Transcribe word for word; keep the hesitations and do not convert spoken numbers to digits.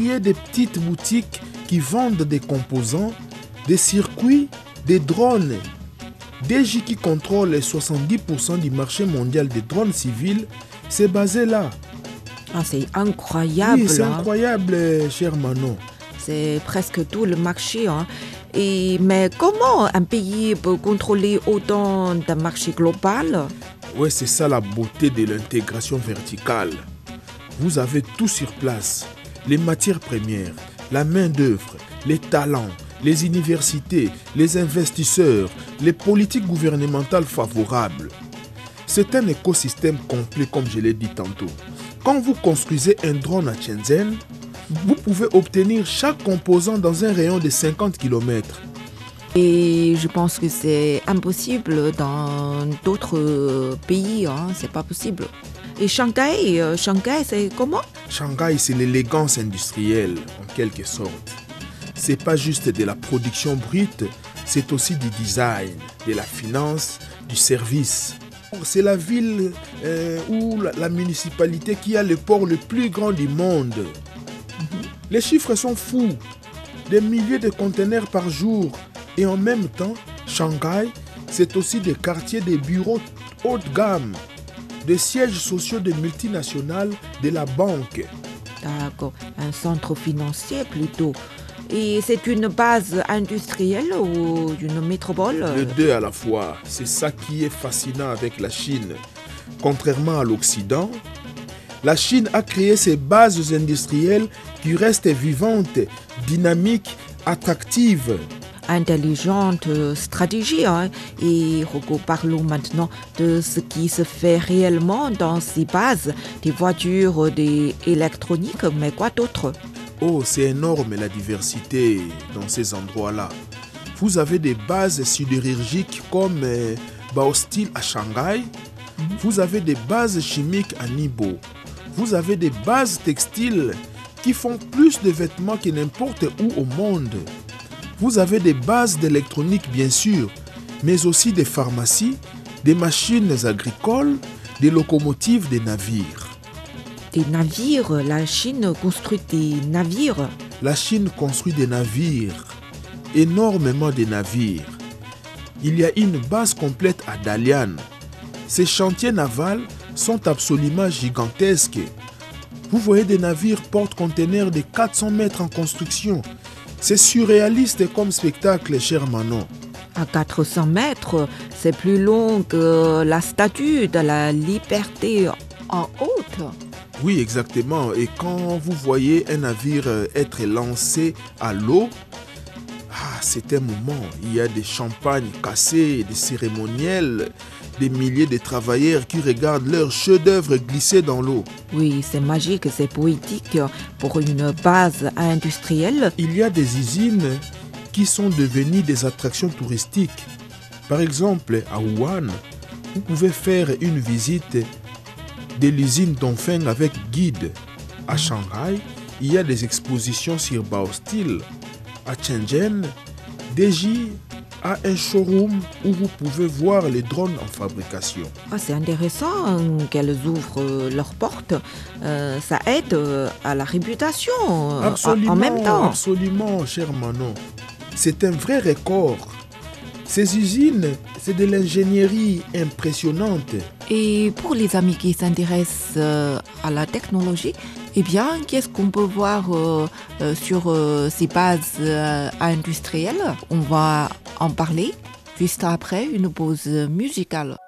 milliers de petites boutiques qui vendent des composants, des circuits, des drones. D J qui contrôle soixante-dix pour cent du marché mondial des drones civils, c'est basé là. Ah, c'est incroyable. Oui, c'est hein. incroyable, cher Manon. C'est presque tout le marché. Hein. Et, mais comment un pays peut contrôler autant d'un marché global? Oui, c'est ça la beauté de l'intégration verticale. Vous avez tout sur place. Les matières premières, la main-d'œuvre, les talents, les universités, les investisseurs, les politiques gouvernementales favorables. C'est un écosystème complet, comme je l'ai dit tantôt. Quand vous construisez un drone à Shenzhen, vous pouvez obtenir chaque composant dans un rayon de cinquante kilomètres. Et je pense que c'est impossible dans d'autres pays. Hein. C'est pas possible. Et Shanghai, euh, Shanghai, c'est comment? Shanghai, c'est l'élégance industrielle, en quelque sorte. C'est pas juste de la production brute, c'est aussi du design, de la finance, du service. C'est la ville euh, ou la, la municipalité qui a le port le plus grand du monde. Mm-hmm. Les chiffres sont fous. Des milliers de conteneurs par jour. Et en même temps, Shanghai, c'est aussi des quartiers de bureaux haut de gamme, des sièges sociaux de multinationales, de la banque. D'accord, un centre financier plutôt. Et c'est une base industrielle ou une métropole? Les deux à la fois. C'est ça qui est fascinant avec la Chine. Contrairement à l'Occident, la Chine a créé ses bases industrielles qui restent vivantes, dynamiques, attractives. Intelligente stratégie. Hein? Et parlons maintenant de ce qui se fait réellement dans ces bases, des voitures, des électroniques, mais quoi d'autre? Oh, c'est énorme la diversité dans ces endroits-là. Vous avez des bases sidérurgiques comme euh, Baosteel à Shanghai. Mm-hmm. Vous avez des bases chimiques à Ningbo. Vous avez des bases textiles qui font plus de vêtements que n'importe où au monde. Vous avez des bases d'électronique bien sûr, mais aussi des pharmacies, des machines agricoles, des locomotives, des navires. Des navires, la Chine construit des navires. La Chine construit des navires, énormément de navires. Il y a une base complète à Dalian. Ces chantiers navals sont absolument gigantesques. Vous voyez des navires porte-conteneurs de quatre cents mètres en construction. C'est surréaliste comme spectacle, cher Manon. À quatre cents mètres, c'est plus long que la statue de la liberté en haute. Oui, exactement. Et quand vous voyez un navire être lancé à l'eau, ah, c'est un moment. Il y a des champagnes cassés, des cérémoniels, des milliers de travailleurs qui regardent leurs chefs-d'œuvre glisser dans l'eau. Oui, c'est magique, c'est poétique pour une base industrielle. Il y a des usines qui sont devenues des attractions touristiques. Par exemple, à Wuhan, vous pouvez faire une visite de l'usine Dongfeng avec guide. À Shanghai, il y a des expositions sur Baosteel. À Shenzhen, D J a un showroom où vous pouvez voir les drones en fabrication. Ah, c'est intéressant qu'elles ouvrent leurs portes. Euh, ça aide à la réputation absolument, en même temps. Absolument, cher Manon. C'est un vrai record. Ces usines, c'est de l'ingénierie impressionnante. Et pour les amis qui s'intéressent à la technologie, eh bien, qu'est-ce qu'on peut voir euh, sur euh, ces bases euh, industrielles? On va en parler juste après une pause musicale.